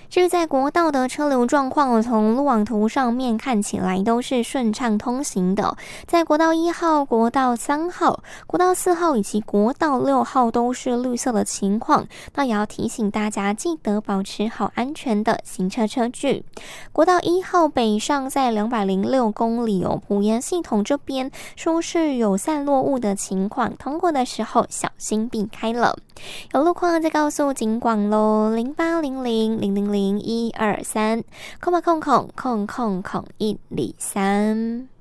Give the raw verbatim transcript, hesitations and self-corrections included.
至于在国道的车流状况，从路网图上面看起来都是顺畅通行的。在国道一号、国道三号、国道四号以及国道六号都是绿色的情况，那也要提醒大家记得保持好安全的行车车距。国道一号北上在两百零六公里哦，埔盐系统这边说是有散落物的情况，通过的时候小心避开了。有路况再告诉警广咯，零八零零零零零一二三，空八空空空空空一里三。